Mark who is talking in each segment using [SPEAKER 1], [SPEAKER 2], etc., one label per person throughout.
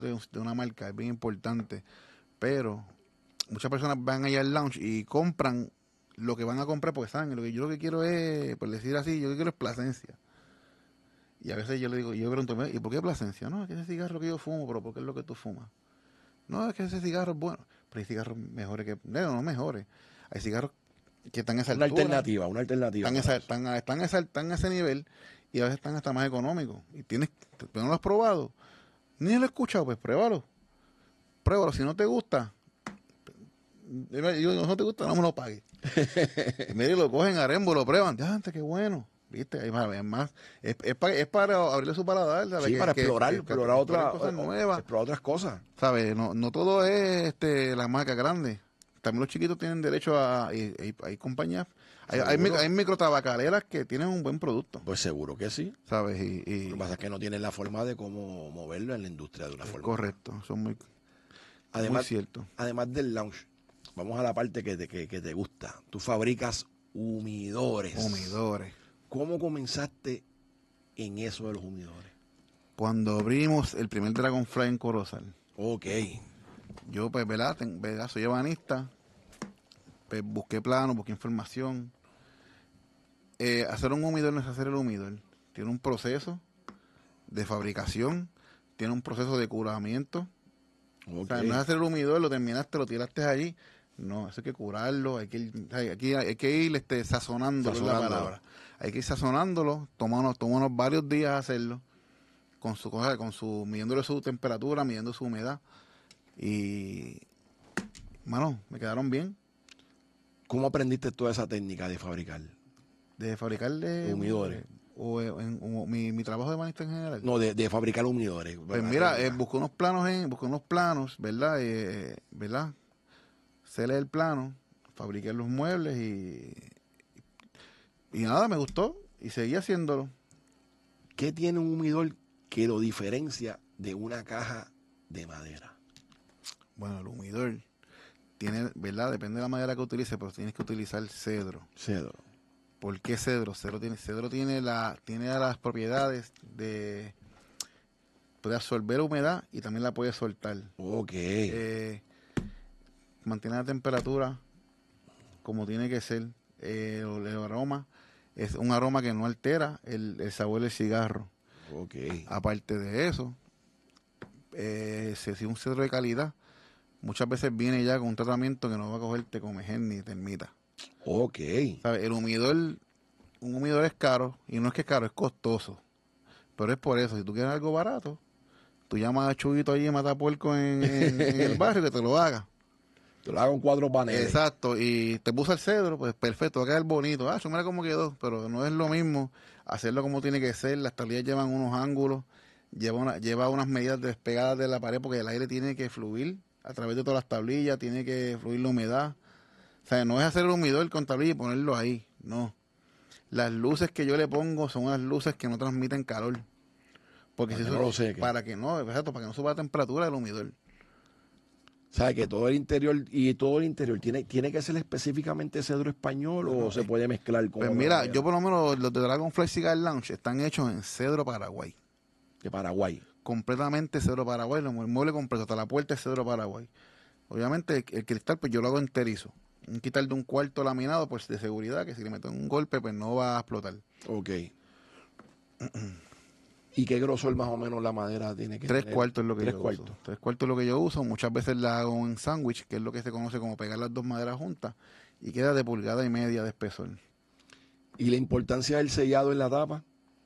[SPEAKER 1] de una marca, es bien importante, pero muchas personas van allá al lounge y compran lo que van a comprar porque saben, yo lo que quiero es, por decir así, yo lo que quiero es placencia. Y a veces yo le digo, yo pregunto, ¿y por qué placencia? No, es que ese cigarro que yo fumo, pero ¿por qué es lo que tú fumas? No, es que ese cigarro es bueno, pero hay cigarros mejores que, no mejores, hay cigarros que están a esa altura,
[SPEAKER 2] Una alternativa
[SPEAKER 1] están,
[SPEAKER 2] para eso.
[SPEAKER 1] están a ese nivel y a veces están hasta más económicos. Y no lo has probado, ni lo he escuchado, pues pruébalo, si no te gusta, no te gusta, no me lo pagues. Y mire, lo cogen a Arembo, lo prueban, ya, antes qué bueno. ¿Viste? Es más, es para abrirle su paladar, ¿sabes?
[SPEAKER 2] Sí, para explorar,
[SPEAKER 1] exploren cosas nuevas,
[SPEAKER 2] explorar otras cosas.
[SPEAKER 1] ¿sabes? No todo es la marca grande. También los chiquitos tienen derecho hay compañías,
[SPEAKER 2] Seguro.
[SPEAKER 1] hay microtabacaleras que tienen un buen producto,
[SPEAKER 2] Pues seguro que sí.
[SPEAKER 1] ¿sabes?
[SPEAKER 2] Lo que pasa es que no tienen la forma de cómo moverlo en la industria de una
[SPEAKER 1] Es
[SPEAKER 2] forma.
[SPEAKER 1] correcto, son muy
[SPEAKER 2] Además,
[SPEAKER 1] ciertos.
[SPEAKER 2] además del lounge, vamos a la parte que te gusta. Tú fabricas humidores.
[SPEAKER 1] Humidores.
[SPEAKER 2] ¿Cómo comenzaste en eso de los humidores?
[SPEAKER 1] Cuando abrimos el primer Dragonfly en Corozal,
[SPEAKER 2] Ok.
[SPEAKER 1] yo, pues, ¿verdad? Soy ebanista, pues, busqué planos, busqué información. Hacer un humidor no es hacer el humidor. Tiene un proceso de fabricación, tiene un proceso de curamiento. O sea, no es hacer el humidor, lo terminaste, lo tiraste allí. No, eso hay que curarlo, hay que ir sazonándolo, es la palabra. Hay que ir sazonándolo, tomarnos varios días hacerlo, midiéndole su temperatura, midiendo su humedad. Y, mano, me quedaron bien.
[SPEAKER 2] ¿Cómo aprendiste toda esa técnica de fabricar?
[SPEAKER 1] De fabricarle
[SPEAKER 2] Humidores.
[SPEAKER 1] mi trabajo de manista en general.
[SPEAKER 2] No, de fabricar humidores.
[SPEAKER 1] Pues mira, busqué unos planos, ¿verdad? ¿Verdad? Se lee el plano, fabriqué los muebles y nada, me gustó y seguí haciéndolo.
[SPEAKER 2] ¿Qué tiene un humidor que lo diferencia de una caja de madera?
[SPEAKER 1] Bueno, el humidor tiene, ¿verdad? Depende de la madera que utilice, pero tienes que utilizar cedro.
[SPEAKER 2] Cedro.
[SPEAKER 1] ¿Por qué cedro? Cedro tiene las propiedades de puede absorber humedad y también la puede soltar.
[SPEAKER 2] Ok.
[SPEAKER 1] Mantiene la temperatura como tiene que ser. El aroma es un aroma que no altera el sabor del cigarro.
[SPEAKER 2] Ok.
[SPEAKER 1] Aparte de eso, si un cedro de calidad, muchas veces viene ya con un tratamiento que no va a cogerte comején ni termita.
[SPEAKER 2] Ok.
[SPEAKER 1] ¿Sabes? Un humidor es caro, y no es que es caro, es costoso. Pero es por eso, si tú quieres algo barato, tú llamas a Chuguito allí, mata puerco en el barrio que te lo haga.
[SPEAKER 2] Te lo hago en 4 paneles.
[SPEAKER 1] Exacto, y te puso el cedro, pues perfecto, va a quedar bonito. Mira cómo quedó, pero no es lo mismo hacerlo como tiene que ser. Las tablillas llevan unos ángulos, lleva unas medidas despegadas de la pared porque el aire tiene que fluir a través de todas las tablillas, tiene que fluir la humedad. O sea, no es hacer el humidor con tablilla y ponerlo ahí, no. Las luces que yo le pongo son unas luces que no transmiten calor. Porque
[SPEAKER 2] Para
[SPEAKER 1] si
[SPEAKER 2] que no lo seque.
[SPEAKER 1] para que no, exacto, para que no suba la temperatura del humidor.
[SPEAKER 2] ¿Sabes que todo el interior tiene que ser específicamente cedro español o se puede mezclar con
[SPEAKER 1] Pues
[SPEAKER 2] otra
[SPEAKER 1] mira,
[SPEAKER 2] madera?
[SPEAKER 1] yo por lo menos los de Dragonfly Cigar Lounge están hechos en cedro Paraguay.
[SPEAKER 2] De Paraguay.
[SPEAKER 1] Completamente cedro Paraguay, el mueble completo, hasta la puerta es cedro Paraguay. Obviamente el cristal pues yo lo hago enterizo. Un cristal de un cuarto laminado pues de seguridad, que si le meten un golpe pues no va a explotar.
[SPEAKER 2] Ok. ¿Y qué grosor más o menos la madera tiene que
[SPEAKER 1] Tres
[SPEAKER 2] tener?
[SPEAKER 1] cuartos es lo que
[SPEAKER 2] Tres
[SPEAKER 1] yo
[SPEAKER 2] cuartos.
[SPEAKER 1] uso. 3 cuartos es lo que yo uso. Muchas veces la hago en sándwich, que es lo que se conoce como pegar las dos maderas juntas, y queda de 1,5 pulgadas de espesor.
[SPEAKER 2] ¿Y la importancia del sellado en la tapa?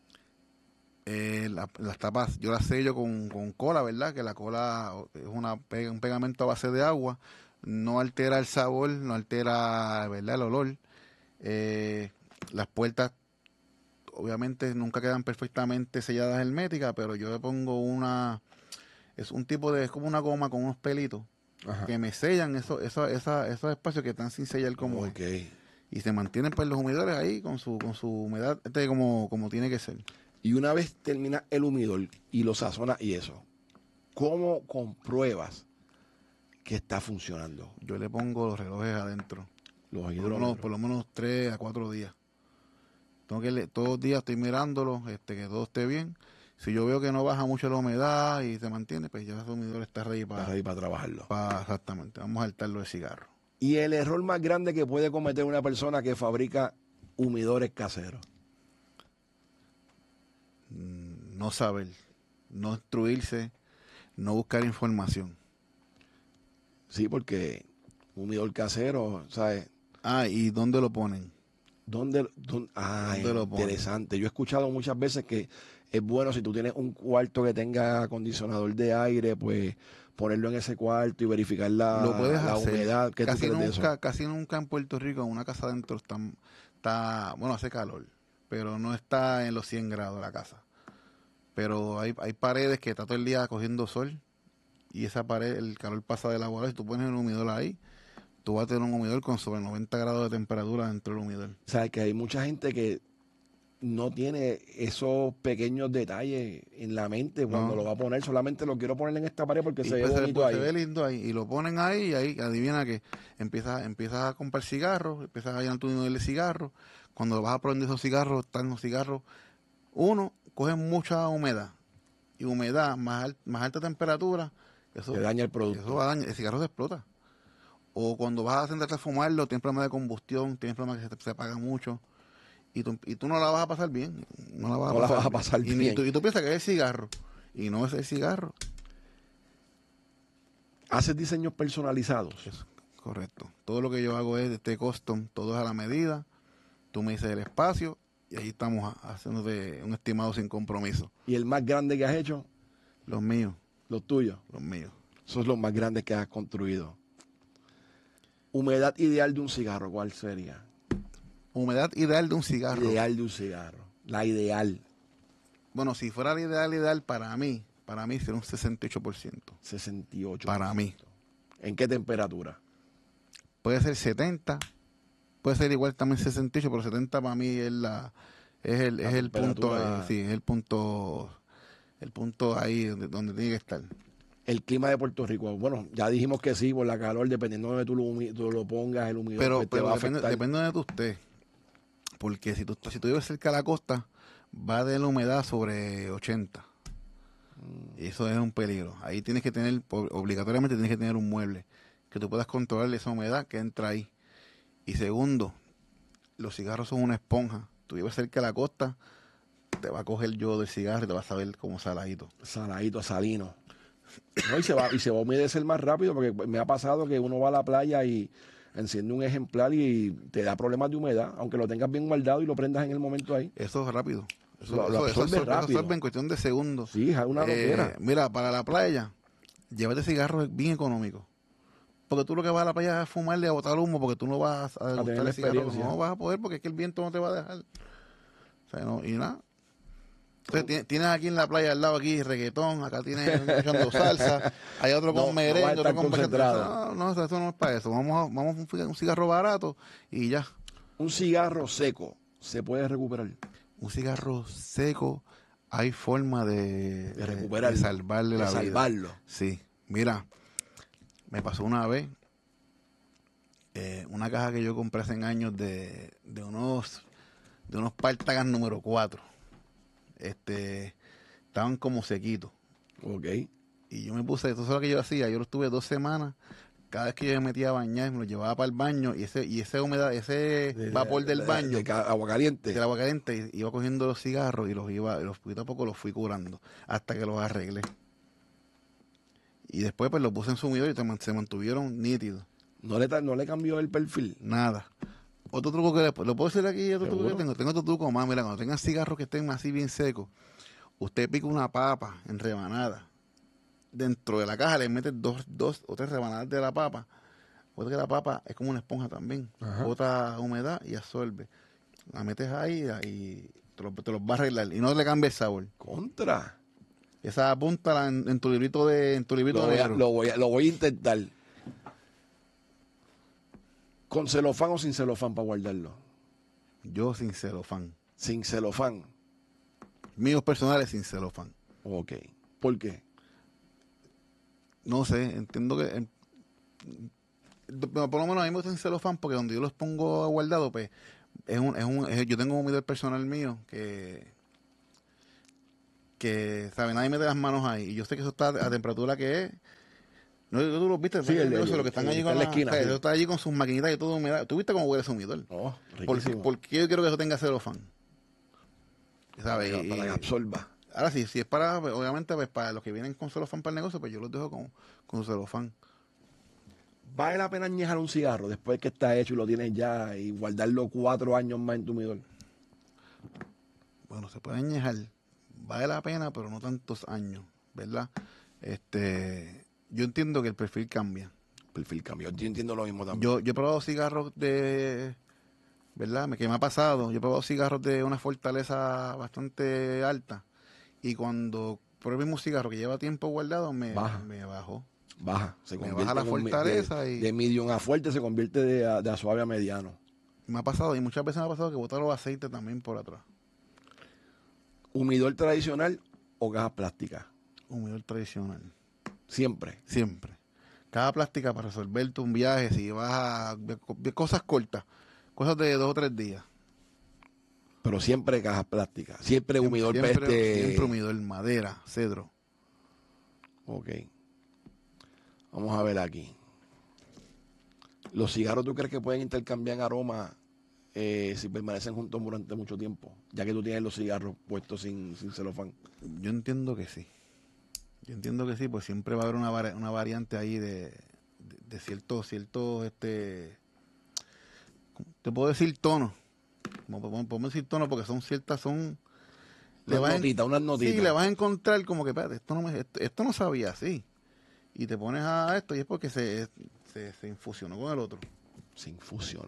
[SPEAKER 1] Las tapas yo las sello con cola, ¿verdad? Que la cola es un pegamento a base de agua, no altera el sabor, no altera, ¿verdad? El olor. Las puertas obviamente nunca quedan perfectamente selladas herméticas, pero yo le pongo es como una goma con unos pelitos.
[SPEAKER 2] Ajá.
[SPEAKER 1] Que me sellan esos espacios que están sin sellar como es. Y se mantienen pues los humidores ahí con su humedad como tiene que ser.
[SPEAKER 2] Y una vez termina el humidor y lo sazonas y eso, ¿cómo compruebas que está funcionando?
[SPEAKER 1] Yo le pongo los relojes adentro.
[SPEAKER 2] Los
[SPEAKER 1] Por lo menos 3 a 4 días. Todos los días estoy mirándolo, que todo esté bien. Si yo veo que no baja mucho la humedad y se mantiene, pues ya ese humidor está ready
[SPEAKER 2] Está ahí para trabajarlo.
[SPEAKER 1] exactamente. Vamos a saltarlo de cigarro.
[SPEAKER 2] Y el error más grande que puede cometer una persona que fabrica humidores caseros.
[SPEAKER 1] No saber, no instruirse, no buscar información.
[SPEAKER 2] Sí, porque humidor casero, ¿sabes?
[SPEAKER 1] ¿Y dónde lo ponen?
[SPEAKER 2] ¿Dónde lo interesante. Yo he escuchado muchas veces que es bueno si tú tienes un cuarto que tenga acondicionador de aire, pues ponerlo en ese cuarto y verificar
[SPEAKER 1] Lo puedes
[SPEAKER 2] la
[SPEAKER 1] hacer.
[SPEAKER 2] humedad. ¿Qué tú crees de eso?
[SPEAKER 1] Casi nunca en Puerto Rico, en una casa adentro bueno, hace calor, pero no está en los 100 grados la casa. Pero hay paredes que está todo el día cogiendo sol y esa pared, el calor pasa de la bola. Si tú pones el humidor ahí, tú vas a tener un humidor con sobre 90 grados de temperatura dentro del humidor.
[SPEAKER 2] O sea, que hay mucha gente que no tiene esos pequeños detalles en la mente cuando lo va a poner. Solamente lo quiero poner en esta pared porque se ve bonito ahí.
[SPEAKER 1] Se ve lindo ahí. Y lo ponen ahí y ahí adivina que empiezas a comprar cigarros, empiezas a llenar tu nivel de cigarros. Cuando vas a prender esos cigarros, están los cigarros. Uno, cogen mucha humedad. Y humedad, más alta temperatura, eso
[SPEAKER 2] te daña el producto.
[SPEAKER 1] Eso va a dañar, el cigarro se explota. O cuando vas a sentarte a fumarlo, tienes problemas de combustión, tienes problemas que se apaga mucho. Y tú no la vas a pasar bien. No la vas a pasar bien. Y tú piensas que es el cigarro. Y no es el cigarro.
[SPEAKER 2] ¿Haces diseños personalizados?
[SPEAKER 1] Eso, correcto. Todo lo que yo hago es de custom, todo es a la medida. Tú me dices el espacio y ahí estamos haciéndote un estimado sin compromiso.
[SPEAKER 2] ¿Y el más grande que has hecho?
[SPEAKER 1] Los míos.
[SPEAKER 2] ¿Los tuyos?
[SPEAKER 1] Los míos.
[SPEAKER 2] Esos son los más grandes que has construido. Humedad ideal de un cigarro, ¿cuál sería?
[SPEAKER 1] Humedad ideal de un cigarro.
[SPEAKER 2] Ideal de un cigarro. La ideal.
[SPEAKER 1] Bueno, si fuera la ideal para mí sería un 68%.
[SPEAKER 2] 68%.
[SPEAKER 1] Para mí.
[SPEAKER 2] ¿En qué temperatura?
[SPEAKER 1] Puede ser 70, puede ser igual también 68, pero 70 para mí es el punto ahí, sí, es el punto ahí donde tiene que estar.
[SPEAKER 2] El clima de Puerto Rico, bueno, ya dijimos que sí, por la calor, dependiendo de donde tú lo pongas, el humidor
[SPEAKER 1] Pero
[SPEAKER 2] te va a afectar.
[SPEAKER 1] Depende de usted, porque si tú vives cerca de la costa, va de la humedad sobre 80. Y eso es un peligro. Ahí tienes que tener, obligatoriamente tienes que tener un mueble que tú puedas controlar esa humedad que entra ahí. Y segundo, los cigarros son una esponja. Tú vives cerca de la costa, te va a coger el yodo del cigarro y te vas a ver como saladito.
[SPEAKER 2] Saladito, salino. No, y se va a humedecer más rápido, porque me ha pasado que uno va a la playa y enciende un ejemplar y te da problemas de humedad, aunque lo tengas bien guardado y lo prendas en el momento ahí.
[SPEAKER 1] Eso es rápido.
[SPEAKER 2] Lo absorbe rápido.
[SPEAKER 1] Eso absorbe en cuestión de segundos.
[SPEAKER 2] Sí, es una loquera.
[SPEAKER 1] Mira, para la playa, llévate cigarros bien económicos. Porque tú lo que vas a la playa es a fumarle, a botar humo, porque tú no vas a
[SPEAKER 2] tener
[SPEAKER 1] el cigarro.
[SPEAKER 2] experiencia.
[SPEAKER 1] No vas a poder porque es que el viento no te va a dejar. O sea, no, y nada. Entonces tienes aquí en la playa al lado aquí reggaetón, acá tienes escuchando salsa, hay otro con merengue, otro con bachata. No, eso no es para eso. Vamos a un cigarro barato y ya.
[SPEAKER 2] Un cigarro seco se puede recuperar.
[SPEAKER 1] Un cigarro seco, hay forma de
[SPEAKER 2] recuperarlo,
[SPEAKER 1] de salvarle la vida.
[SPEAKER 2] Salvarlo.
[SPEAKER 1] Sí, mira, me pasó una vez una caja que yo compré hace años de unos Pártagas número 4. Estaban como sequitos.
[SPEAKER 2] Ok.
[SPEAKER 1] Y yo me puse, eso es lo que yo hacía, yo lo estuve 2 semanas, cada vez que yo me metía a bañar, me lo llevaba para el baño y ese humedad, ese vapor del baño,
[SPEAKER 2] agua caliente.
[SPEAKER 1] del agua caliente, iba cogiendo los cigarros y los poquito a poco los fui curando hasta que los arreglé. Y después pues los puse en sumidor y se mantuvieron nítidos.
[SPEAKER 2] ¿No le cambió el perfil?
[SPEAKER 1] Nada. Otro truco que lo puedo decir aquí, otro truco que tengo otro truco más. Mira, cuando tengan cigarros que estén así bien secos, usted pica una papa en rebanada. Dentro de la caja le metes 2 o 3 rebanadas de la papa. Porque la papa es como una esponja también. Bota humedad y absorbe. La metes ahí y te los va a arreglar. Y no le cambia el sabor.
[SPEAKER 2] Contra.
[SPEAKER 1] Esa apúntala en tu librito negro.
[SPEAKER 2] Lo voy a intentar. ¿Con celofán o sin celofán para guardarlo?
[SPEAKER 1] Yo sin celofán.
[SPEAKER 2] Sin celofán.
[SPEAKER 1] Míos personales sin celofán.
[SPEAKER 2] Ok. ¿Por qué?
[SPEAKER 1] No sé, entiendo que... por lo menos a mí me gusta sin celofán porque donde yo los pongo guardados, pues, yo tengo un humidor personal mío que que, ¿sabes? Nadie mete las manos ahí. Y yo sé que eso está a temperatura que es. No, tú lo viste,
[SPEAKER 2] Sí,
[SPEAKER 1] lo que están allí con
[SPEAKER 2] la esquina.
[SPEAKER 1] o sea,
[SPEAKER 2] Sí.
[SPEAKER 1] eso está allí con sus maquinitas y todo humedad. ¿Tú viste cómo huele ese humidor?
[SPEAKER 2] Oh,
[SPEAKER 1] ¿Por
[SPEAKER 2] riquísimo.
[SPEAKER 1] qué yo quiero que eso tenga celofán? ¿Sabes?
[SPEAKER 2] Para que absorba.
[SPEAKER 1] Ahora sí, si es para, pues, obviamente, pues para los que vienen con celofán para el negocio, pues yo los dejo con su celofán.
[SPEAKER 2] ¿Vale la pena añejar un cigarro después que está hecho y lo tienes ya y guardarlo 4 años más en tu humidor?
[SPEAKER 1] Bueno, se puede añejar, vale la pena, pero no tantos años, ¿verdad? Yo entiendo que el perfil cambia.
[SPEAKER 2] Perfil cambio. Yo entiendo lo mismo también.
[SPEAKER 1] Yo he probado cigarros ¿verdad? Que me ha pasado. Yo he probado cigarros de una fortaleza bastante alta y cuando pruebo el mismo cigarro que lleva tiempo guardado, me bajó.
[SPEAKER 2] Baja. Se
[SPEAKER 1] Me
[SPEAKER 2] convierte
[SPEAKER 1] baja la
[SPEAKER 2] en
[SPEAKER 1] fortaleza
[SPEAKER 2] de medium a fuerte se convierte de a suave a mediano.
[SPEAKER 1] Me ha pasado, y muchas veces me ha pasado que botar los aceites también por atrás.
[SPEAKER 2] ¿Humidor tradicional o cajas plásticas?
[SPEAKER 1] Humidor tradicional.
[SPEAKER 2] Siempre.
[SPEAKER 1] Siempre. Cada plástica para resolverte un viaje, si vas a cosas cortas, cosas de 2 o 3 días.
[SPEAKER 2] Pero siempre cajas plásticas. Siempre humidor
[SPEAKER 1] Siempre humidor, madera, cedro.
[SPEAKER 2] Ok. Vamos a ver aquí. ¿Los cigarros tú crees que pueden intercambiar aroma si permanecen juntos durante mucho tiempo? Ya que tú tienes los cigarros puestos sin celofán.
[SPEAKER 1] Yo entiendo que sí. Yo entiendo que sí, pues siempre va a haber una variante ahí de cierto, te puedo decir tono. Podemos decir tono porque son ciertas, unas notitas. Sí, le vas a encontrar como que, espérate, esto no sabía así. Y te pones a esto y es porque se infusionó con el otro.
[SPEAKER 2] Se infusionó.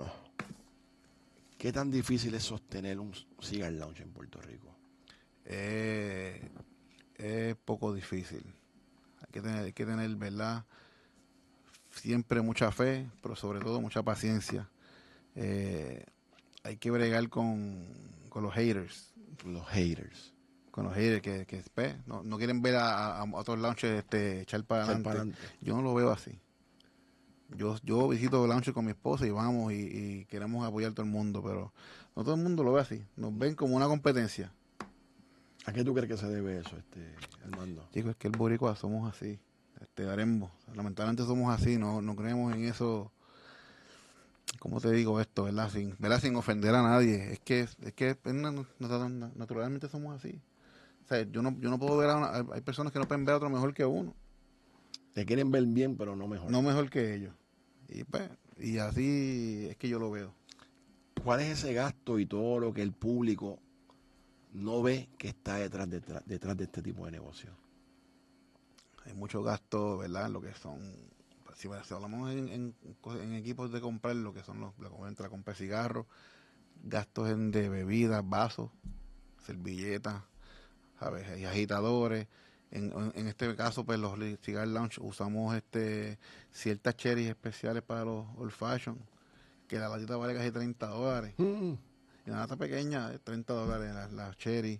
[SPEAKER 2] ¿Qué tan difícil es sostener un cigar lounge en Puerto Rico?
[SPEAKER 1] Es poco difícil. Hay que tener, ¿verdad? Siempre mucha fe, pero sobre todo mucha paciencia. Hay que bregar con los haters. Con los haters que no quieren ver a otros lounges echar para adelante. Yo no lo veo así. Yo visito lounges con mi esposa y vamos y queremos apoyar a todo el mundo, pero no todo el mundo lo ve así. Nos ven como una competencia.
[SPEAKER 2] ¿A qué tú crees que se debe eso, Armando?
[SPEAKER 1] Chicos, es que el boricua somos así. Arembo. Lamentablemente somos así, no creemos en eso. ¿Cómo te digo esto, verdad? Sin ofender a nadie. Es que naturalmente somos así. O sea, yo no puedo ver hay personas que no pueden ver a otro mejor que uno.
[SPEAKER 2] Te quieren ver bien, pero no mejor.
[SPEAKER 1] No mejor que ellos. Y así es que yo lo veo.
[SPEAKER 2] ¿Cuál es ese gasto y todo lo que el público no ve que está detrás de este tipo de negocio?
[SPEAKER 1] Hay muchos gastos, ¿verdad? Lo que son, si hablamos en equipos de comprar, lo que son la compra de cigarros, gastos de bebidas, vasos, servilletas, ¿sabes? Y agitadores. En este caso, pues los Cigar Lounge usamos ciertas cherries especiales para los old fashion, que la latita vale casi $30. Y una lata pequeña, $30 las cherries,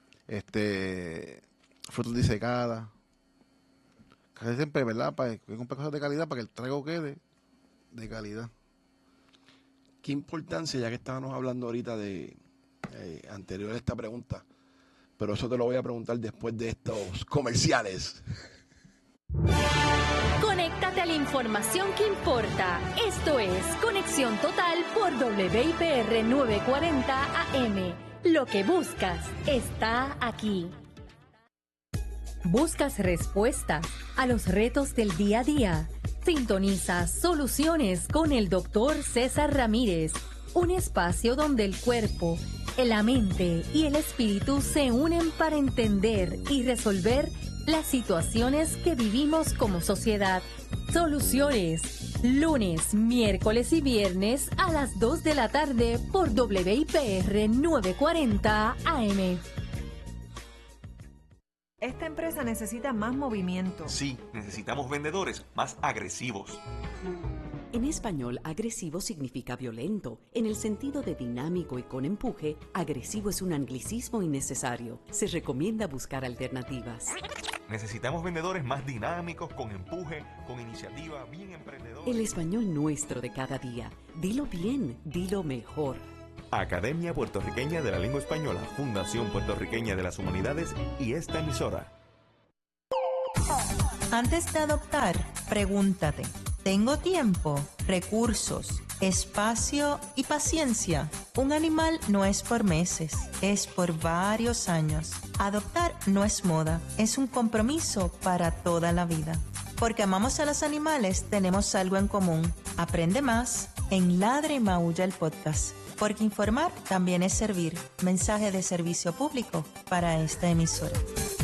[SPEAKER 1] frutas disecadas. Casi siempre, ¿verdad? Para que compre cosas de calidad para que el trago quede de calidad.
[SPEAKER 2] ¿Qué importancia, ya que estábamos hablando ahorita de anterior a esta pregunta, pero eso te lo voy a preguntar después de estos comerciales?
[SPEAKER 3] Conéctate a la información que importa. Esto es Conexión Total por WIPR 940 AM. Lo que buscas está aquí. ¿Buscas respuestas a los retos del día a día? Sintoniza Soluciones con el Dr. César Ramírez, un espacio donde el cuerpo, la mente y el espíritu se unen para entender y resolver las situaciones que vivimos como sociedad. Soluciones, lunes, miércoles y viernes a las 2 de la tarde por WIPR 940 AM.
[SPEAKER 4] Esta empresa necesita más movimiento.
[SPEAKER 5] Sí, necesitamos vendedores más agresivos.
[SPEAKER 6] En español, agresivo significa violento. En el sentido de dinámico y con empuje, agresivo es un anglicismo innecesario. Se recomienda buscar alternativas.
[SPEAKER 5] Necesitamos vendedores más dinámicos, con empuje, con iniciativa, bien emprendedores.
[SPEAKER 6] El español nuestro de cada día. Dilo bien, dilo mejor.
[SPEAKER 5] Academia Puertorriqueña de la Lengua Española, Fundación Puertorriqueña de las Humanidades y esta emisora.
[SPEAKER 7] Antes de adoptar, pregúntate, ¿tengo tiempo, recursos, espacio y paciencia? Un animal no es por meses, es por varios años. Adoptar no es moda, es un compromiso para toda la vida. Porque amamos a los animales, tenemos algo en común. Aprende más en Ladra y Maulla el podcast. Porque informar también es servir. Mensaje de servicio público para esta emisora.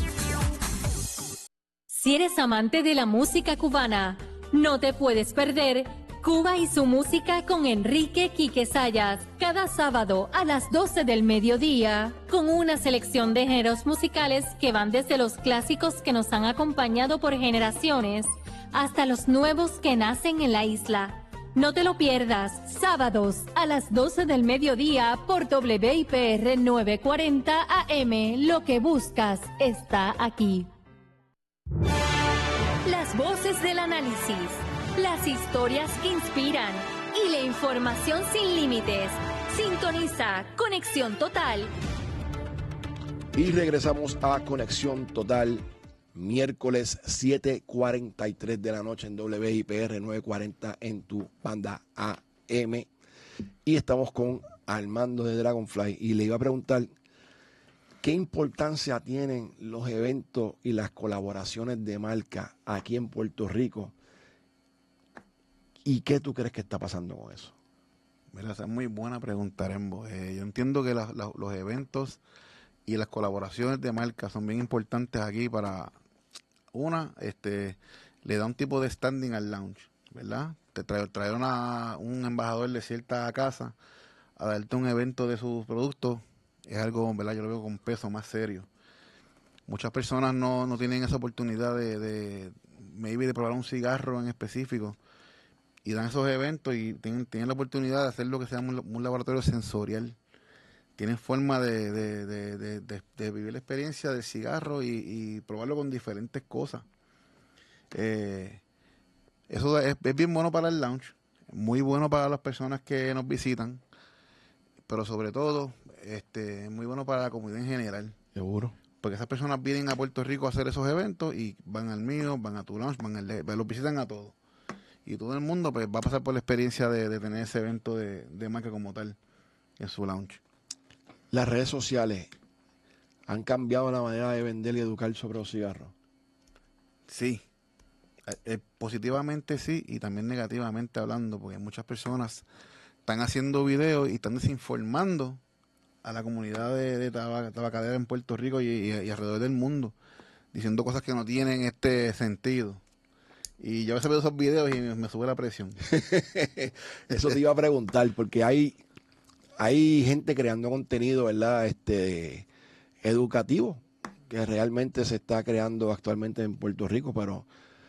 [SPEAKER 3] Si eres amante de la música cubana, no te puedes perder Cuba y su música con Enrique Quique Sayas, cada sábado a las 12 del mediodía, con una selección de géneros musicales que van desde los clásicos que nos han acompañado por generaciones hasta los nuevos que nacen en la isla. No te lo pierdas, sábados a las 12 del mediodía por WIPR 940 AM. Lo que buscas está aquí. Las voces del análisis, las historias que inspiran y la información sin límites. Sintoniza Conexión Total.
[SPEAKER 2] Y regresamos a Conexión Total, miércoles 7:43 de la noche en WIPR 940 en tu banda AM. Y estamos con Armando de Dragonfly y le iba a preguntar ¿qué importancia tienen los eventos y las colaboraciones de marca aquí en Puerto Rico? ¿Y qué tú crees que está pasando con eso?
[SPEAKER 1] Mira, esa es muy buena pregunta, Rembo. Yo entiendo que los eventos y las colaboraciones de marca son bien importantes aquí para, le da un tipo de standing al lounge, ¿verdad? Te traer un embajador de cierta casa a darte un evento de sus productos es algo, ¿verdad? Yo lo veo con peso más serio. Muchas personas no tienen esa oportunidad de probar un cigarro en específico y dan esos eventos y tienen la oportunidad de hacer lo que se llama un laboratorio sensorial. Tienen forma de vivir la experiencia del cigarro y probarlo con diferentes cosas. Eso es bien bueno para el lounge, muy bueno para las personas que nos visitan, pero sobre todo es muy bueno para la comunidad en general.
[SPEAKER 2] Seguro.
[SPEAKER 1] Porque esas personas vienen a Puerto Rico a hacer esos eventos y van al mío, van a tu lounge, los visitan a todos. Y todo el mundo pues va a pasar por la experiencia de tener ese evento de marca como tal en su lounge.
[SPEAKER 2] Las redes sociales han cambiado la manera de vender y educar sobre los cigarros.
[SPEAKER 1] Sí, positivamente sí y también negativamente hablando, porque muchas personas están haciendo videos y están desinformando a la comunidad de tabacalera en Puerto Rico y alrededor del mundo, diciendo cosas que no tienen este sentido. Y yo a veces veo esos videos y me sube la presión.
[SPEAKER 2] Eso te iba a preguntar, porque hay gente creando contenido, ¿verdad? Educativo, que realmente se está creando actualmente en Puerto Rico, pero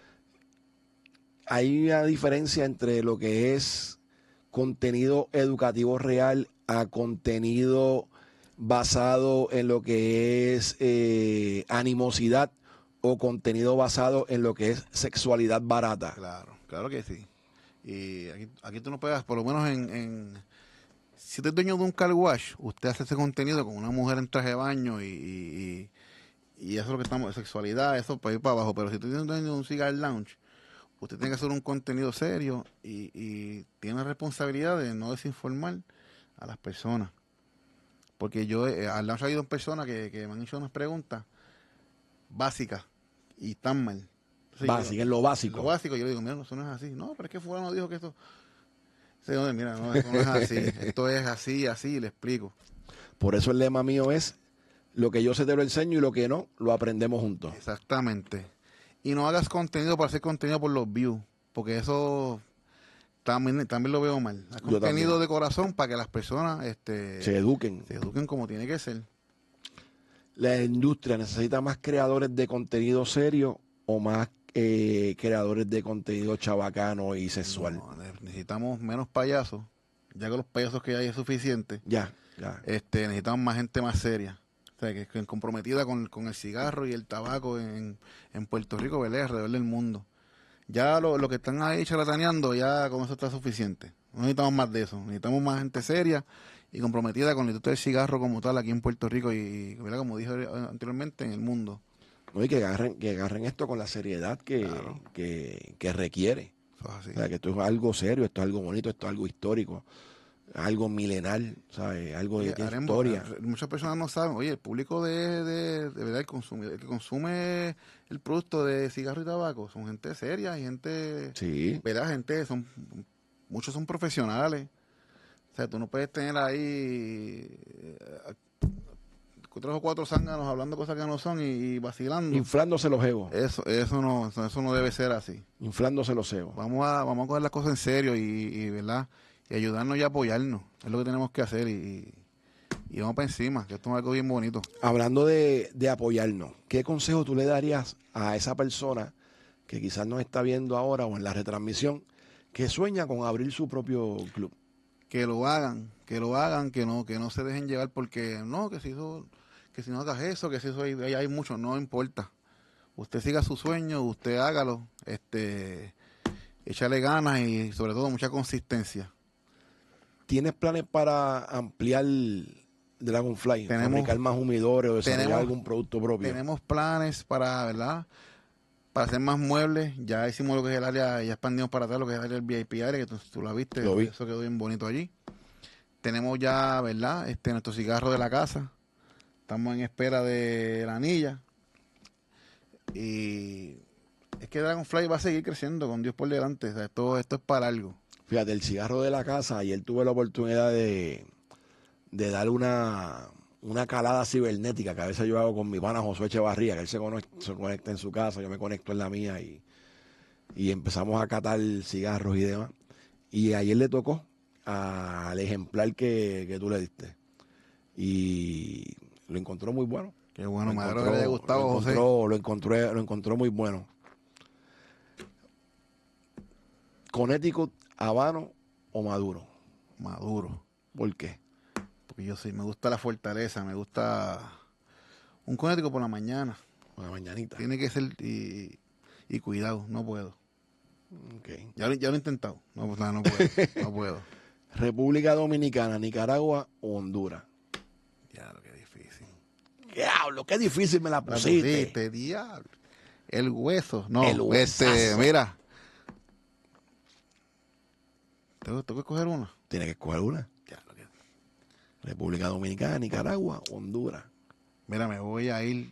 [SPEAKER 2] hay una diferencia entre lo que es contenido educativo real a contenido basado en lo que es animosidad o contenido basado en lo que es sexualidad barata.
[SPEAKER 1] Claro que sí. Y aquí tú no puedes, por lo menos si usted es dueño de un car wash, usted hace ese contenido con una mujer en traje de baño y eso es lo que estamos, sexualidad, eso para ir para abajo. Pero si usted es dueño de un cigar lounge, usted tiene que hacer un contenido serio y tiene la responsabilidad de no desinformar a las personas. Porque yo al lounge ha ido personas que me han hecho unas preguntas básicas y tan mal.
[SPEAKER 2] Básico, en lo básico.
[SPEAKER 1] Lo básico, yo le digo, mira, eso no es así. No, pero es que fulano dijo que esto... Sí, mira, no, esto no es así. Esto es así, le explico.
[SPEAKER 2] Por eso el lema mío es, lo que yo sé te lo enseño y lo que no, lo aprendemos juntos.
[SPEAKER 1] Exactamente. Y no hagas contenido para hacer contenido por los views, porque eso también lo veo mal. Haz contenido de corazón para que las personas
[SPEAKER 2] se eduquen
[SPEAKER 1] como tiene que ser.
[SPEAKER 2] La industria necesita más creadores de contenido serio o más creadores de contenido chabacano y sexual.
[SPEAKER 1] No, necesitamos menos payasos, ya que los payasos que hay es suficiente.
[SPEAKER 2] Ya.
[SPEAKER 1] Necesitamos más gente más seria, o sea, que comprometida con el cigarro y el tabaco en Puerto Rico, ¿verdad? Alrededor del mundo. Ya lo que están ahí charlataneando, ya con eso está suficiente. No necesitamos más de eso. Necesitamos más gente seria y comprometida con la industria del cigarro como tal aquí en Puerto Rico y ¿verdad? Como dije anteriormente, en el mundo.
[SPEAKER 2] No, y que agarren esto con la seriedad que requiere.
[SPEAKER 1] Eso es así.
[SPEAKER 2] O sea, que esto es algo serio, esto es algo bonito, esto es algo histórico, algo milenar, ¿sabes? Algo de historia.
[SPEAKER 1] Muchas personas no saben, oye, el público de verdad, el que consume el producto de cigarro y tabaco son gente seria y gente,
[SPEAKER 2] Sí.
[SPEAKER 1] ¿verdad? Muchos son profesionales. O sea, tú no puedes tener ahí 3 o 4 zánganos hablando cosas que no son y vacilando.
[SPEAKER 2] Inflándose los egos.
[SPEAKER 1] Eso no debe ser así.
[SPEAKER 2] Inflándose los egos.
[SPEAKER 1] Vamos a coger las cosas en serio y ¿verdad? Y ayudarnos y apoyarnos. Es lo que tenemos que hacer y vamos para encima, que esto es algo bien bonito.
[SPEAKER 2] Hablando de apoyarnos, ¿qué consejo tú le darías a esa persona que quizás nos está viendo ahora o en la retransmisión, que sueña con abrir su propio club?
[SPEAKER 1] Que lo hagan, que no se dejen llevar porque no, que si no hagas eso, que si eso hay mucho, no importa. Usted siga su sueño, usted hágalo, échale ganas y sobre todo mucha consistencia.
[SPEAKER 2] ¿Tienes planes para ampliar Dragonfly? ¿Fabricar más humidores o desarrollar algún producto propio?
[SPEAKER 1] Tenemos planes para, ¿verdad? Para hacer más muebles. Ya hicimos lo que es el área, ya expandimos para atrás lo que es el área del VIP área, que tú la viste.
[SPEAKER 2] Lo vi.
[SPEAKER 1] Eso quedó bien bonito allí. Tenemos ya, ¿verdad? Nuestro cigarro de la casa. Estamos en espera de la anilla. Y es que Dragonfly va a seguir creciendo con Dios por delante. O sea, esto es para algo.
[SPEAKER 2] Fíjate, el cigarro de la casa, ayer tuve la oportunidad de darle una calada cibernética que a veces yo hago con mi pana Josué Echevarría, que él se conecta en su casa, yo me conecto en la mía y empezamos a catar cigarros y demás. Y ayer le tocó al ejemplar que tú le diste. Y lo encontró muy bueno.
[SPEAKER 1] Qué bueno, me alegro que le haya gustado, José.
[SPEAKER 2] Lo encontró muy bueno. Connecticut, Habano o Maduro.
[SPEAKER 1] Maduro.
[SPEAKER 2] ¿Por qué?
[SPEAKER 1] Porque me gusta la fortaleza, me gusta un Connecticut por la mañana.
[SPEAKER 2] Una mañanita.
[SPEAKER 1] Tiene que ser y cuidado, no puedo.
[SPEAKER 2] Okay.
[SPEAKER 1] Ya lo he intentado. No puedo, no puedo.
[SPEAKER 2] República Dominicana, Nicaragua o Honduras.
[SPEAKER 1] Diablo, qué difícil.
[SPEAKER 2] Diablo, qué difícil me la pusiste.
[SPEAKER 1] Diablo. El hueso. No,
[SPEAKER 2] El huesazo.
[SPEAKER 1] Mira. ¿Tengo que escoger una?
[SPEAKER 2] Tienes que escoger una.
[SPEAKER 1] Diablo,
[SPEAKER 2] República Dominicana, Nicaragua, Honduras.
[SPEAKER 1] Mira, me voy a ir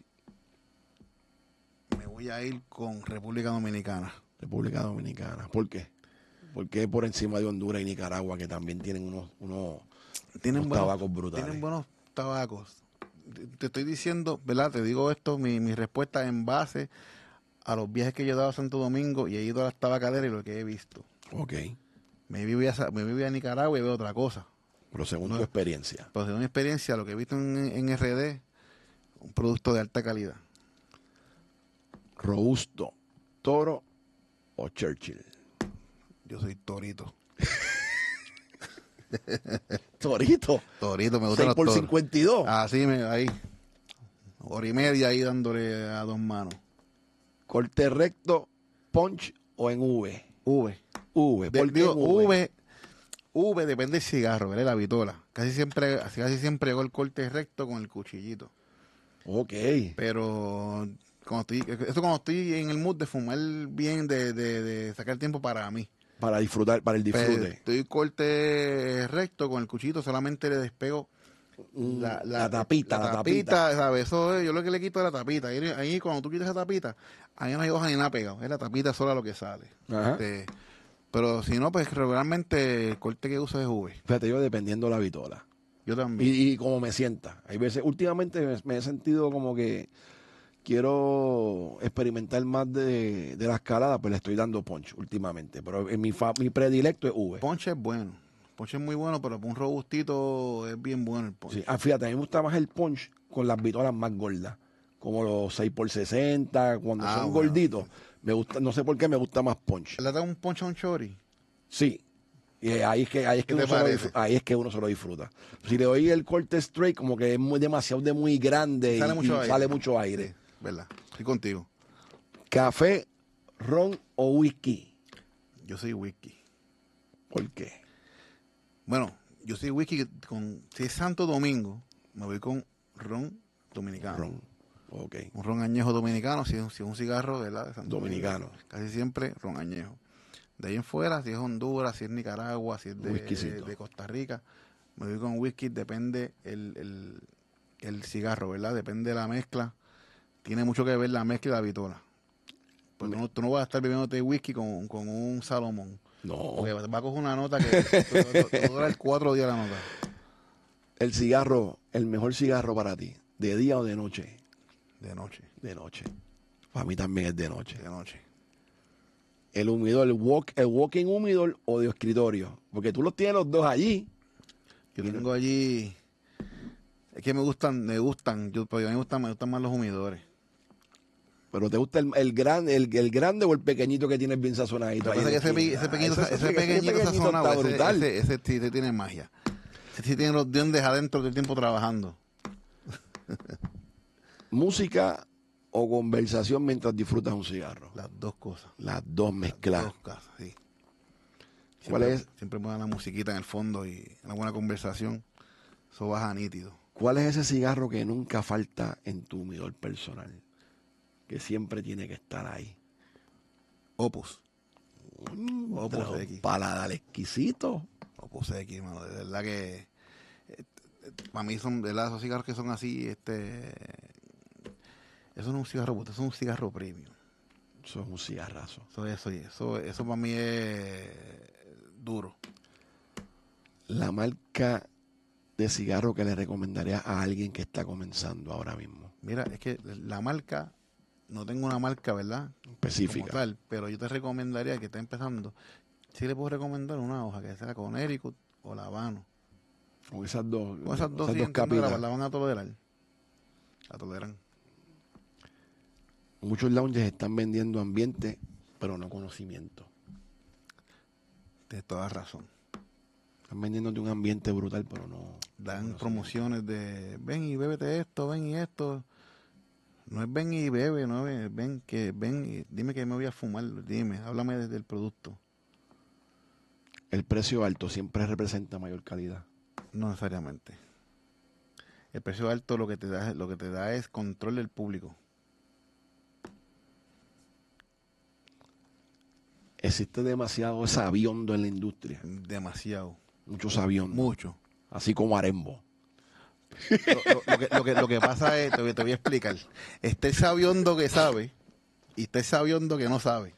[SPEAKER 1] con República Dominicana.
[SPEAKER 2] República Dominicana. ¿Por qué? ¿Por qué por encima de Honduras y Nicaragua, que también tienen unos tabacos brutales?
[SPEAKER 1] Tienen buenos tabacos. Te estoy diciendo, ¿verdad? Te digo esto, mi respuesta en base a los viajes que yo he dado a Santo Domingo y he ido a las tabacaderas y lo que he visto.
[SPEAKER 2] Ok.
[SPEAKER 1] Me viví a Nicaragua y veo otra cosa.
[SPEAKER 2] Pero según tu experiencia.
[SPEAKER 1] Pero según mi experiencia, lo que he visto en RD, un producto de alta calidad.
[SPEAKER 2] Robusto, Toro o Churchill.
[SPEAKER 1] Yo soy Torito.
[SPEAKER 2] Torito, me gusta
[SPEAKER 1] 6
[SPEAKER 2] por 52.
[SPEAKER 1] Así, ahí. Hora y media ahí dándole a 2 manos.
[SPEAKER 2] Corte recto, punch o en V.
[SPEAKER 1] V.
[SPEAKER 2] ¿Por qué
[SPEAKER 1] V depende del cigarro, ¿verdad? La vitola. Casi siempre hago el corte recto con el cuchillito.
[SPEAKER 2] Ok.
[SPEAKER 1] Pero cuando estoy en el mood de fumar bien, de sacar tiempo para mí.
[SPEAKER 2] Para disfrutar, para el disfrute.
[SPEAKER 1] Estoy corte recto con el cuchillito, solamente le despego
[SPEAKER 2] la tapita.
[SPEAKER 1] ¿Sabes? Eso yo lo que le quito es la tapita. Ahí cuando tú quitas esa tapita, ahí no hay hoja ni nada pegado. Es la tapita sola lo que sale.
[SPEAKER 2] Ajá.
[SPEAKER 1] Pero si no, pues regularmente el corte que uso es V.
[SPEAKER 2] Fíjate, yo dependiendo la vitola.
[SPEAKER 1] Yo también.
[SPEAKER 2] Y como me sienta. Hay veces, últimamente me he sentido como que quiero experimentar más de la escalada, pues le estoy dando punch últimamente. Pero en mi predilecto es V.
[SPEAKER 1] Ponche es bueno. Ponche es muy bueno, pero para un robustito es bien bueno el ponche.
[SPEAKER 2] Sí. Fíjate, a mí me gusta más el punch con las vitolas más gordas. Como los 6x60, cuando son gorditos. Me gusta, no sé por qué me gusta más punch.
[SPEAKER 1] ¿Le da un ponche a un chori?
[SPEAKER 2] Sí. Y ahí es que uno se lo disfruta. Si le doy el corte straight, como que es demasiado muy grande sale mucho aire.
[SPEAKER 1] Sí, ¿verdad? Estoy contigo.
[SPEAKER 2] Café, ron o whisky.
[SPEAKER 1] Yo soy whisky.
[SPEAKER 2] ¿Por qué?
[SPEAKER 1] Bueno, yo soy whisky si es Santo Domingo, me voy con ron dominicano.
[SPEAKER 2] Ron. Ok.
[SPEAKER 1] Un ron añejo dominicano, si es un cigarro, ¿verdad? De Santo
[SPEAKER 2] Dominicano.
[SPEAKER 1] Domingo, casi siempre ron añejo. De ahí en fuera, si es Honduras, si es Nicaragua, si es de Costa Rica, me voy con whisky, depende el cigarro, ¿verdad? Depende de la mezcla. Tiene mucho que ver la mezcla y la vitola. Porque tú no vas a estar bebiéndote whisky con un Salomón.
[SPEAKER 2] No.
[SPEAKER 1] Porque va a coger una nota que te dura el 4 días la nota.
[SPEAKER 2] El cigarro, el mejor cigarro para ti, ¿de día o de noche?
[SPEAKER 1] De noche.
[SPEAKER 2] De noche. Para mí también es de noche.
[SPEAKER 1] De noche.
[SPEAKER 2] El humidor, el walking humidor o de escritorio. Porque tú los tienes los dos allí.
[SPEAKER 1] Yo tengo allí... Es que me gustan, pero a mí me gustan más los humidores.
[SPEAKER 2] Pero ¿te gusta el grande o el pequeñito que tienes bien sazonadito?
[SPEAKER 1] Lo que pasa es que ese pequeñito sazonado,
[SPEAKER 2] está brutal.
[SPEAKER 1] ese tiene magia. Ese sí tiene los dientes adentro del tiempo trabajando.
[SPEAKER 2] ¿Música o conversación mientras disfrutas un cigarro?
[SPEAKER 1] Las dos cosas.
[SPEAKER 2] Las dos mezcladas.
[SPEAKER 1] Las dos cosas, sí.
[SPEAKER 2] ¿Cuál es?
[SPEAKER 1] Siempre ponen la musiquita en el fondo y una buena conversación. Eso baja nítido.
[SPEAKER 2] ¿Cuál es ese cigarro que nunca falta en tu humidor personal? Que siempre tiene que estar ahí.
[SPEAKER 1] Opus. Opus X.
[SPEAKER 2] Paladar exquisito.
[SPEAKER 1] Opus X, hermano. De verdad que... para mí son, de verdad, esos cigarros que son así, eso no es un cigarro puto, eso es un cigarro premium.
[SPEAKER 2] Eso es un cigarrazo.
[SPEAKER 1] Eso para mí es duro.
[SPEAKER 2] La marca de cigarro que le recomendaría a alguien que está comenzando ahora mismo.
[SPEAKER 1] Mira, es que la marca, no tengo una marca, ¿verdad?
[SPEAKER 2] Específica.
[SPEAKER 1] Como tal, pero yo te recomendaría que está empezando. Sí le puedo recomendar una hoja que sea Connecticut o La Habano.
[SPEAKER 2] Con esas dos
[SPEAKER 1] sí,
[SPEAKER 2] capitas.
[SPEAKER 1] la van a tolerar. La toleran.
[SPEAKER 2] Muchos lounges están vendiendo ambiente, pero no conocimiento.
[SPEAKER 1] Tienes toda razón.
[SPEAKER 2] Están vendiendo de un ambiente brutal, pero no...
[SPEAKER 1] Dan promociones de, ven y bébete esto, ven y esto. No es ven y bebe, no es ven y dime que me voy a fumar. Dime, háblame del producto.
[SPEAKER 2] El precio alto siempre representa mayor calidad.
[SPEAKER 1] No necesariamente. El precio alto lo que te da es control del público.
[SPEAKER 2] Existe demasiado sabiondo en la industria.
[SPEAKER 1] Demasiado.
[SPEAKER 2] Mucho sabiondo.
[SPEAKER 1] Mucho.
[SPEAKER 2] Así como Arembo.
[SPEAKER 1] Lo que pasa es, te voy a explicar. Está el sabiondo que sabe y está el sabiondo que no sabe.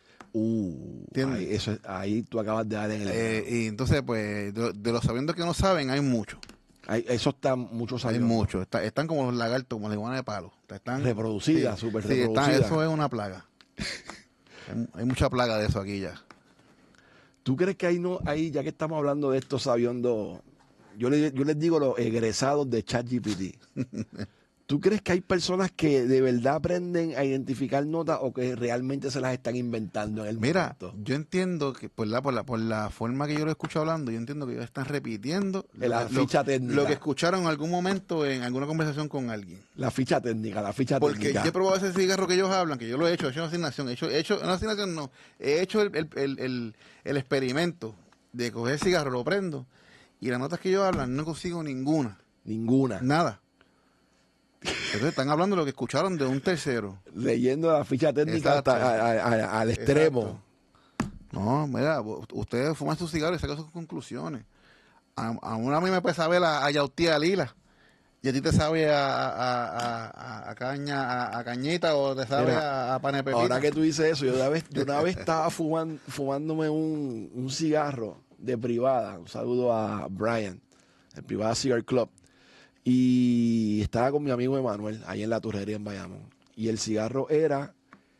[SPEAKER 2] Ahí tú acabas de dar en el...
[SPEAKER 1] y entonces, pues, de los sabiondos que no saben, hay mucho.
[SPEAKER 2] Eso está mucho sabiendo.
[SPEAKER 1] Hay mucho. Están como los lagartos, como la iguana de palo. Están
[SPEAKER 2] reproducidas, súper reproducidas.
[SPEAKER 1] Eso es una plaga. Hay mucha plaga de eso aquí ya.
[SPEAKER 2] ¿Tú crees que ahí, ya que estamos hablando de estos sabiondos, yo les digo los egresados de ChatGPT, ¿tú crees que hay personas que de verdad aprenden a identificar notas o que realmente se las están inventando en el momento?
[SPEAKER 1] Yo entiendo que por la forma que yo lo escucho hablando, yo entiendo que ellos están repitiendo
[SPEAKER 2] la ficha técnica.
[SPEAKER 1] Lo que escucharon en algún momento en alguna conversación con alguien.
[SPEAKER 2] La ficha técnica.
[SPEAKER 1] Porque yo he probado ese cigarro que ellos hablan, que yo lo he hecho una asignación, he hecho el experimento de coger el cigarro, lo prendo, y las notas que ellos hablan no consigo ninguna. Nada. Entonces están hablando de lo que escucharon de un tercero.
[SPEAKER 2] Leyendo la ficha técnica hasta al extremo.
[SPEAKER 1] No, mira, ustedes fuman sus cigarros y sacan sus conclusiones. A mí me puede saber a yautía lila. Y a ti te sabe a cañita o te sabe a pane pepita.
[SPEAKER 2] Ahora que tú dices eso, yo una vez estaba fumándome un cigarro de privada. Un saludo a Brian, el Privada Cigar Club. Y estaba con mi amigo Emanuel, ahí en la Turrería en Bayamón. Y el cigarro era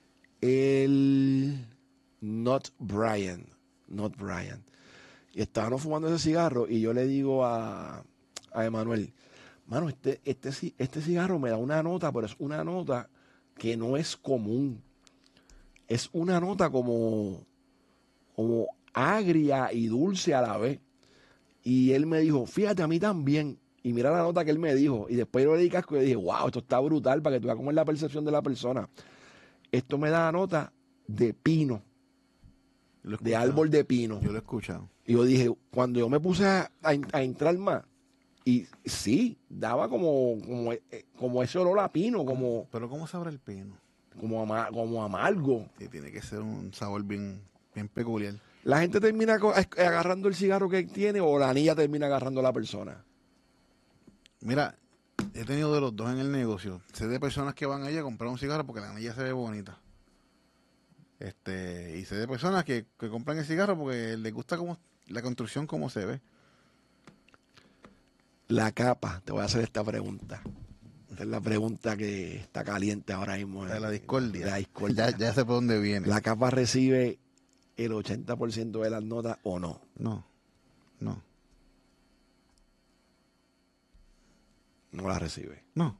[SPEAKER 2] el Not Brian. Y estábamos fumando ese cigarro y yo le digo a Emanuel, mano, este cigarro me da una nota, pero es una nota que no es común. Es una nota como agria y dulce a la vez. Y él me dijo, fíjate, a mí también. Y mira la nota que él me dijo. Y después yo le di casco y le dije, wow, esto está brutal para que tú veas cómo es la percepción de la persona. Esto me da la nota de pino.
[SPEAKER 1] Lo he
[SPEAKER 2] de
[SPEAKER 1] escuchado.
[SPEAKER 2] árbol de pino.
[SPEAKER 1] Yo lo he escuchado.
[SPEAKER 2] Y yo dije, cuando yo me puse a entrar más, y sí, daba como ese olor a pino,
[SPEAKER 1] Pero ¿cómo sabrá el pino?
[SPEAKER 2] como amargo.
[SPEAKER 1] Sí, tiene que ser un sabor bien peculiar.
[SPEAKER 2] La gente termina agarrando el cigarro que tiene o la anilla termina agarrando a la persona.
[SPEAKER 1] Mira, he tenido de los dos en el negocio. Sé de personas que van allá a comprar un cigarro porque la anilla se ve bonita. Y sé de personas que compran el cigarro porque les gusta como la construcción como se ve.
[SPEAKER 2] La capa, te voy a hacer esta pregunta. Esta es la pregunta que está caliente ahora mismo.
[SPEAKER 1] De la discordia.
[SPEAKER 2] De la discordia.
[SPEAKER 1] Ya sé por dónde viene.
[SPEAKER 2] ¿La capa recibe el 80% de las notas o no?
[SPEAKER 1] No.
[SPEAKER 2] No la recibe.
[SPEAKER 1] No,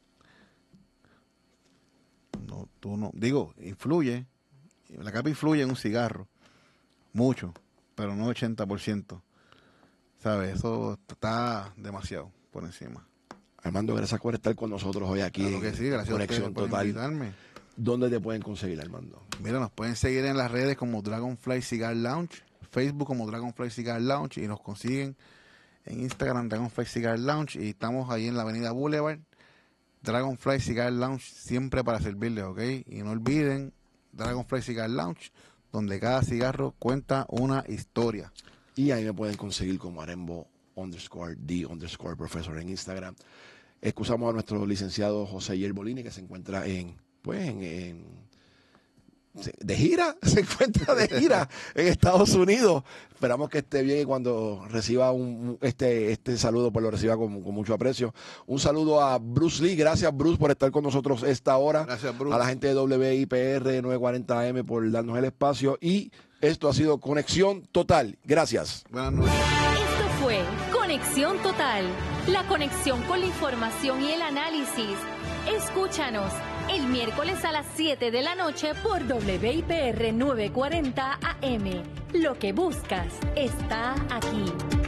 [SPEAKER 1] tú no. Digo, influye. La capa influye en un cigarro. Mucho. Pero no 80%. ¿Sabes? Eso está demasiado por encima.
[SPEAKER 2] Armando, gracias por estar con nosotros hoy aquí
[SPEAKER 1] Claro que sí, gracias a
[SPEAKER 2] Conexión
[SPEAKER 1] ustedes por
[SPEAKER 2] Total.
[SPEAKER 1] invitarme.
[SPEAKER 2] ¿Dónde te pueden conseguir, Armando?
[SPEAKER 1] Mira, nos pueden seguir en las redes como Dragonfly Cigar Lounge, Facebook como Dragonfly Cigar Lounge y nos consiguen en Instagram Dragonfly Cigar Lounge y estamos ahí en la avenida Boulevard. Dragonfly Cigar Lounge siempre para servirles, ¿ok? Y no olviden Dragonfly Cigar Lounge, donde cada cigarro cuenta una historia.
[SPEAKER 2] Y ahí me pueden conseguir como Arembo_D_profesor en Instagram. Excusamos a nuestro licenciado José Yerbolini, que se encuentra de gira, se encuentra de gira en Estados Unidos. Esperamos que esté bien y cuando reciba este saludo, pues lo reciba con mucho aprecio. Un saludo a Bruce Lee, gracias Bruce por estar con nosotros esta hora.
[SPEAKER 1] Gracias, Bruce.
[SPEAKER 2] A la gente de WIPR 940M por darnos el espacio y esto ha sido Conexión Total. Gracias.
[SPEAKER 1] Buenas noches.
[SPEAKER 3] Esto fue Conexión Total, la conexión con la información y el análisis. Escúchanos el miércoles a las 7 de la noche por WIPR 940 AM. Lo que buscas está aquí.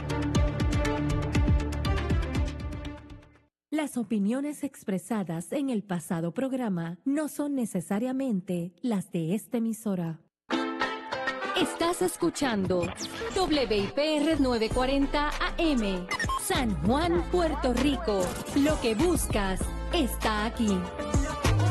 [SPEAKER 3] Las opiniones expresadas en el pasado programa no son necesariamente las de esta emisora. Estás escuchando WIPR 940 AM, San Juan, Puerto Rico. Lo que buscas está aquí.